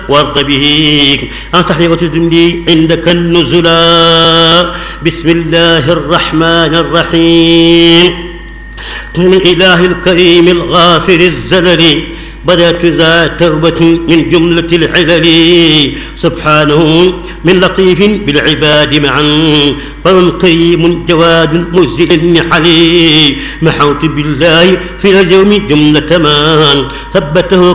وارض به عن صحيفة جندي عندك النزلا. بسم الله الرحمن الرحيم. من الإله الكريم الغافر الزلل بدأت ذا توبة من جملة العلل. سبحانه من لطيف بالعباد معا فكريم جواد مزل النحل. محوت بالله في اليوم جملة ما ثبته